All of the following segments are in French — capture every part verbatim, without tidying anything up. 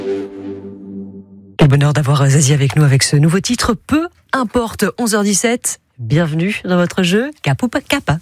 Quel bonheur d'avoir Zazie avec nous avec ce nouveau titre, peu importe. onze heures dix-sept, bienvenue dans votre jeu Cap ou pas Cap.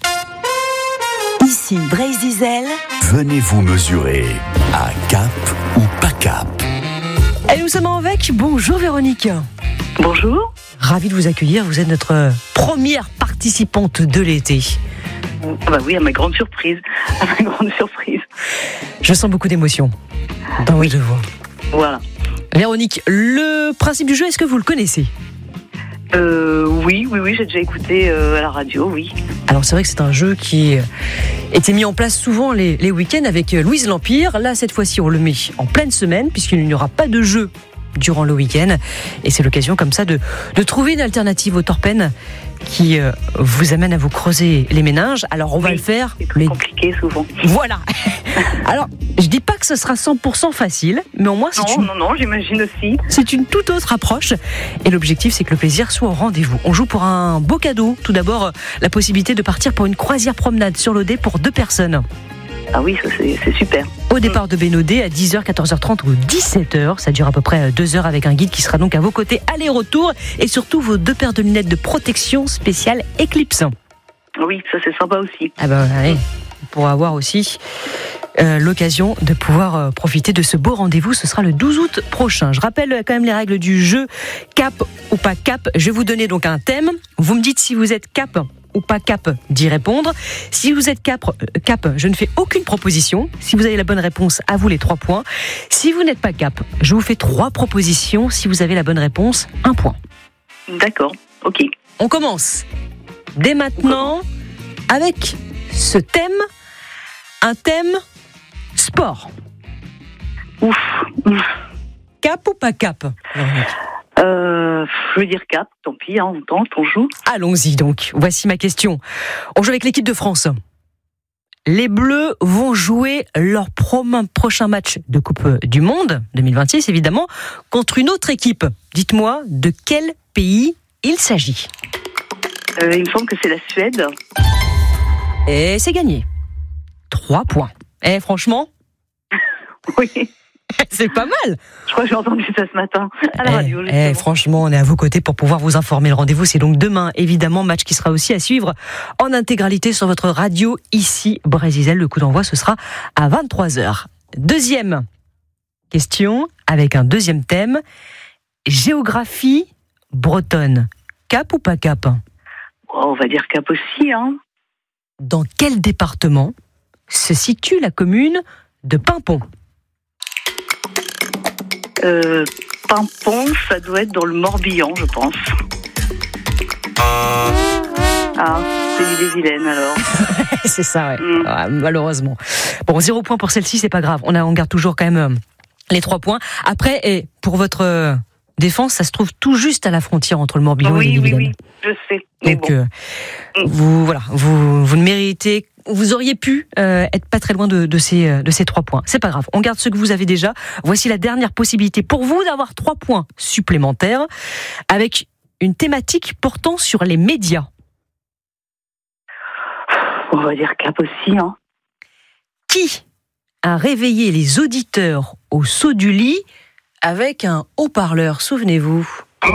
Ici Brésil. Venez vous mesurer à Cap ou pas Cap. Et nous sommes avec. Bonjour Véronique. Bonjour. Ravi de vous accueillir. Vous êtes notre première participante de l'été. Ah bah oui, à ma grande surprise. À ma grande surprise. Je sens beaucoup d'émotion dans votre voix. Voilà. Véronique, le principe du jeu, est-ce que vous le connaissez ? Euh, oui, oui, oui, j'ai déjà écouté euh, à la radio, oui. Alors c'est vrai que c'est un jeu qui était mis en place souvent les, les week-ends avec Louise L'Empire. Là, cette fois-ci, on le met en pleine semaine puisqu'il n'y aura pas de jeu durant le week-end. Et c'est l'occasion comme ça de, de trouver une alternative au Torpen qui euh, vous amène à vous creuser les méninges. Alors on va oui, le faire. C'est plus mais... compliqué souvent. Voilà. Alors, je dis pas que ce sera cent pour cent facile, mais au moins c'est non, une... non, non, j'imagine aussi. C'est une toute autre approche. Et l'objectif, c'est que le plaisir soit au rendez-vous. On joue pour un beau cadeau. Tout d'abord, la possibilité de partir pour une croisière promenade sur l'Odé pour deux personnes. Ah oui, ça, c'est, c'est super. Au départ de Bénodet à dix heures, quatorze heures trente ou dix-sept heures. Ça dure à peu près deux heures avec un guide qui sera donc à vos côtés, aller-retour. Et surtout, vos deux paires de lunettes de protection spéciale Eclipse. Oui, ça c'est sympa aussi. Ah bah allez, pour avoir aussi euh, l'occasion de pouvoir euh, profiter de ce beau rendez-vous. Ce sera le douze août prochain. Je rappelle quand même les règles du jeu. Cap ou pas cap. Je vais vous donner donc un thème. Vous me dites si vous êtes cap ou pas cap d'y répondre. Si vous êtes cap, cap, je ne fais aucune proposition. Si vous avez la bonne réponse, à vous les trois points. Si vous n'êtes pas cap, je vous fais trois propositions. Si vous avez la bonne réponse, un point. D'accord, ok. On commence dès maintenant avec ce thème, un thème sport. Ouf. Cap ou pas cap ? Euh, je veux dire cap, tant pis, hein, on tente, on joue. Allons-y donc, voici ma question. On joue avec l'équipe de France. Les Bleus vont jouer leur prom- prochain match de Coupe du Monde, deux mille vingt-six évidemment, contre une autre équipe. Dites-moi de quel pays il s'agit. Euh, il me semble que c'est la Suède. Et c'est gagné. Trois points. Eh franchement, oui. C'est pas mal. Je crois que j'ai entendu ça ce matin à la eh, radio. Eh, franchement, on est à vos côtés pour pouvoir vous informer. Le rendez-vous, c'est donc demain, évidemment, match qui sera aussi à suivre en intégralité sur votre radio ici, Brésil. Le coup d'envoi, ce sera à vingt-trois heures. Deuxième question, avec un deuxième thème. Géographie bretonne. Cap ou pas cap ? Oh, on va dire cap aussi, hein. Dans quel département se situe la commune de Paimpont ? Euh, Paimpont, ça doit être dans le Morbihan, je pense. Ah, c'est l'île-et-Vilaine alors. C'est ça, ouais. Mm. Ah, malheureusement. Bon, zéro point pour celle-ci, c'est pas grave. On, a, on garde toujours quand même euh, les trois points. Après, et pour votre euh, défense, ça se trouve tout juste à la frontière entre le Morbihan oui, et l'île-et-Vilaine. Oui, oui, je sais. Mais Donc, bon. euh, mm. vous, voilà, vous, vous ne méritez. Vous auriez pu euh, être pas très loin de, de, ces, de ces trois points. C'est pas grave, on garde ce que vous avez déjà. Voici la dernière possibilité pour vous d'avoir trois points supplémentaires avec une thématique portant sur les médias. On va dire cap aussi, hein. Qui a réveillé les auditeurs au saut du lit avec un haut-parleur, souvenez-vous ?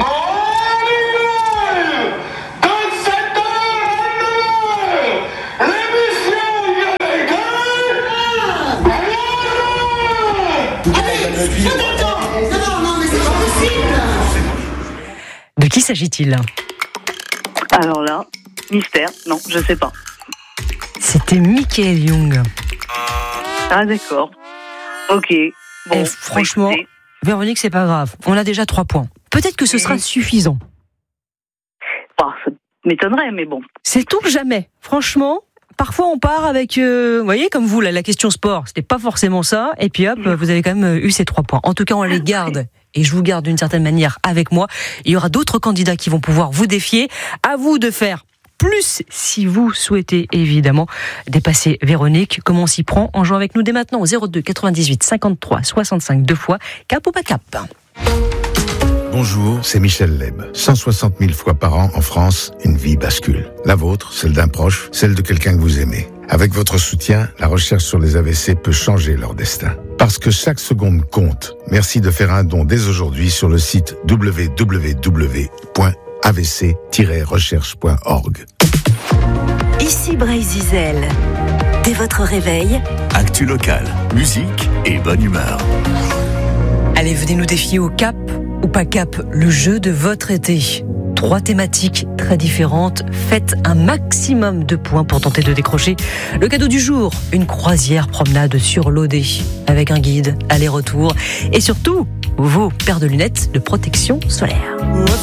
De qui s'agit-il ? Alors là, mystère, non, je sais pas. C'était Michael Young. Ah d'accord, ok. Bon, Et franchement, écoutez. Véronique, c'est pas grave. On a déjà trois points. Peut-être que ce sera suffisant. Ah, ça m'étonnerait, mais bon. C'est tout jamais. Franchement, parfois on part avec, euh, vous voyez, comme vous, là, la question sport, c'était pas forcément ça. Et puis hop, vous avez quand même eu ces trois points. En tout cas, on les garde. Et je vous garde d'une certaine manière avec moi. Il y aura d'autres candidats qui vont pouvoir vous défier. À vous de faire plus si vous souhaitez évidemment dépasser Véronique. Comment on s'y prend en jouant avec nous dès maintenant au zéro deux quatre-vingt-dix-huit cinquante-trois soixante-cinq deux fois. Cap ou pas cap ? Bonjour, c'est Michel Leb. cent soixante mille fois par an en France, une vie bascule. La vôtre, celle d'un proche, celle de quelqu'un que vous aimez. Avec votre soutien, la recherche sur les A V C peut changer leur destin. Parce que chaque seconde compte, merci de faire un don dès aujourd'hui sur le site w w w point a v c tiret recherche point org. Ici Bray-Zizel. Dès votre réveil, Actu locale, musique et bonne humeur. Allez, venez nous défier au cap ou pas cap, le jeu de votre été. Trois thématiques très différentes. Faites un maximum de points pour tenter de décrocher le cadeau du jour. Une croisière promenade sur l'O D avec un guide, aller-retour et surtout vos paires de lunettes de protection solaire.